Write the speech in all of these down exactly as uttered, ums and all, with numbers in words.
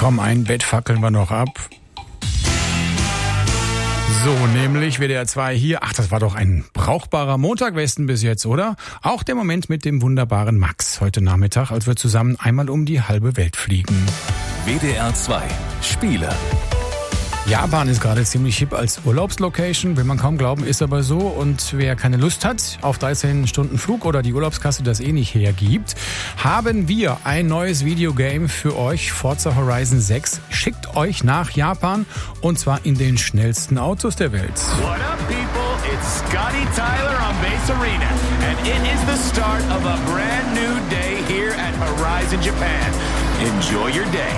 Komm, ein Bett fackeln wir noch ab. So, nämlich W D R zwei hier. Ach, das war doch ein brauchbarer Montagwesten bis jetzt, oder? Auch der Moment mit dem wunderbaren Max heute Nachmittag, als wir zusammen einmal um die halbe Welt fliegen. W D R zwei Spiele. Japan ist gerade ziemlich hip als Urlaubslocation, will man kaum glauben, ist aber so. Und wer keine Lust hat auf dreizehn Stunden Flug oder die Urlaubskasse das eh nicht hergibt, haben wir ein neues Videogame für euch, Forza Horizon sechs. Schickt euch nach Japan und zwar in den schnellsten Autos der Welt. What up, people? It's Scotty Tyler on Base Arena, and it is the start of a brand new day here at Horizon Japan. Enjoy your day.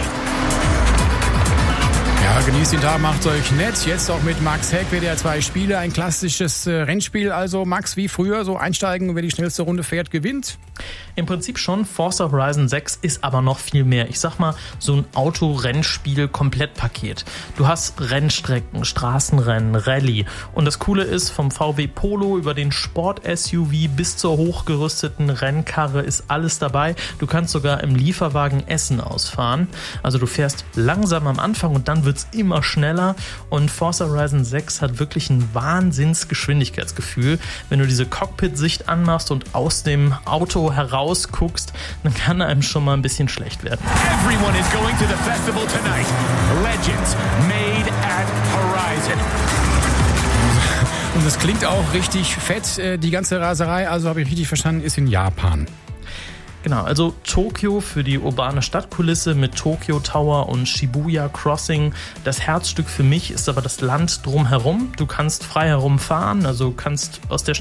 Ja, genießt den Tag, macht's euch nett. Jetzt auch mit Max Heck, W D R zwei Spiele, ein klassisches äh, Rennspiel. Also Max, wie früher, so einsteigen, wer die schnellste Runde fährt, gewinnt? Im Prinzip schon. Forza Horizon sechs ist aber noch viel mehr. Ich sag mal, so ein Autorennspiel-Komplettpaket. Du hast Rennstrecken, Straßenrennen, Rallye. Und das Coole ist, vom V W Polo über den Sport-S U V bis zur hochgerüsteten Rennkarre ist alles dabei. Du kannst sogar im Lieferwagen Essen ausfahren. Also du fährst langsam am Anfang und dann wird's immer schneller. Und Forza Horizon sechs hat wirklich ein Wahnsinnsgeschwindigkeitsgefühl. Wenn du diese Cockpit-Sicht anmachst und aus dem Auto herausguckst, dann kann einem schon mal ein bisschen schlecht werden. Everyone is going to the festival tonight. Legends made at Horizon. Und es klingt auch richtig fett, die ganze Raserei, also habe ich richtig verstanden, ist in Japan. Genau, also Tokio für die urbane Stadtkulisse mit Tokyo Tower und Shibuya Crossing. Das Herzstück für mich ist aber das Land drumherum. Du kannst frei herumfahren, also kannst aus der